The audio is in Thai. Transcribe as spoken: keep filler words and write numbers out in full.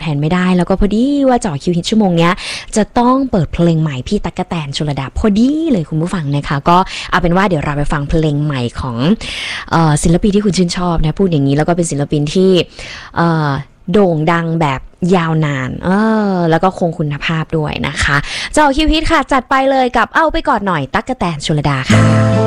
นไม่ได้แล้วก็พอดีว่าจ่อคิวฮิตชั่วโมงเนี้ยจะต้องเปิดเพลงใหม่พี่ตั๊กแตนชลดาพอดีเลยคุณผู้ฟังนะคะก็เอาเป็นว่าเดี๋ยวเราไปฟังเพลงใหม่ของเอ่อศิลปินที่คุณชื่นชอบนะพูดอย่างนี้แล้วก็เป็นศิลปินที่เอ่อโด่งดังแบบยาวนานเออแล้วก็คงคุณภาพด้วยนะคะจ่อคิวฮิตค่ะจัดไปเลยกับเอาไปกอดหน่อยตั๊กแตนชลดาค่ะ